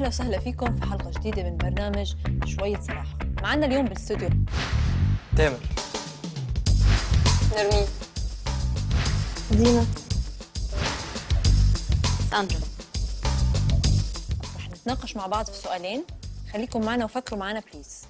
أهلا وسهلا فيكم في حلقة جديدة من برنامج شوية صراحة. معنا اليوم بالاستوديو تامر، نرمين، دينا، ساندرا. رح نتناقش مع بعض في سؤالين، خليكم معنا وفكروا معنا بليز.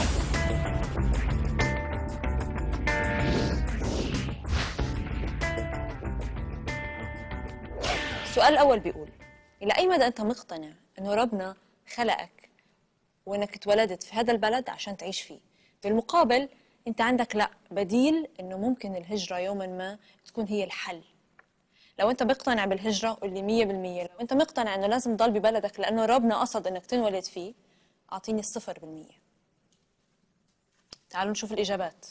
السؤال الأول بيقول: إلى أي مدى أنت مقتنع إنه ربنا خلقك وإنك اتولدت في هذا البلد عشان تعيش فيه؟ بالمقابل أنت عندك لا بديل، إنه ممكن الهجرة يوما ما تكون هي الحل. لو أنت مقتنع بالهجرة قول لي 100%. لو أنت مقتنع إنه لازم تضل ببلدك لأنه ربنا قصد إنك تنولد فيه، أعطيني 0%. تعالوا نشوف الإجابات.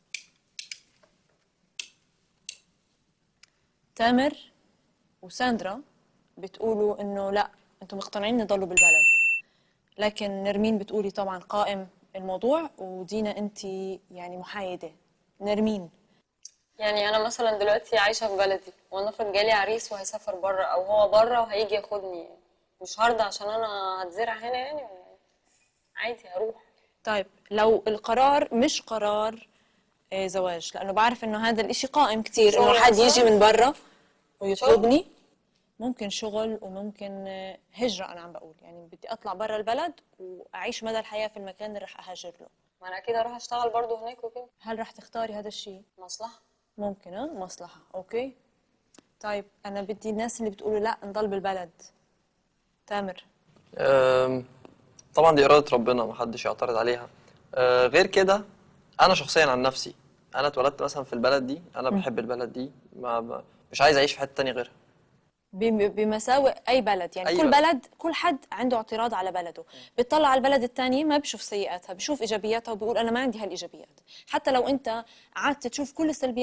تامر وساندرا بتقولوا إنه لا، أنتم مقتنعين تضلوا بالبلد. لكن نرمين بتقولي طبعا قائم الموضوع، ودينا أنت يعني محايدة. نرمين، يعني انا مثلا دلوقتي عايشه في بلدي ونفرض جالي عريس وهيسافر بره او هو بره وهيجي ياخدني، مش هرضى عشان انا هتزرع هنا يعني، ولا عادي هروح؟ طيب لو القرار مش قرار زواج، لأنه بعرف إنه هذا الإشي قائم كتير، إنه شغل حد مثلاً؟ يجي من برا ويطلبني. ممكن شغل وممكن هجرة. أنا عم بقول يعني بدي أطلع برا البلد وأعيش مدى الحياة في المكان اللي رح أهاجر له. ما انا اكيد هروح اشتغل برضو هناك وكده. هل رح تختاري هذا الشيء؟ مصلحه. ممكن مصلحة. أوكي طيب أنا بدي الناس اللي بتقولوا لا نضل بالبلد. تامر، طبعا دي إرادة ربنا محدش يعترض عليها. غير كده أنا شخصيا عن نفسي، أنا اتولدت مثلا في البلد دي، أنا بحب البلد دي، مش عايز أعيش في حتة تانية غيرها. بمساوئ أي بلد، يعني أي كل بلد. بلد كل حد عنده اعتراض على بلده، بيطلع على البلد الثاني ما بشوف سيئاتها، بشوف إيجابياتها وبيقول أنا ما عندي هالإيجابيات. حتى لو أنت قعدت تشوف كل السلبيات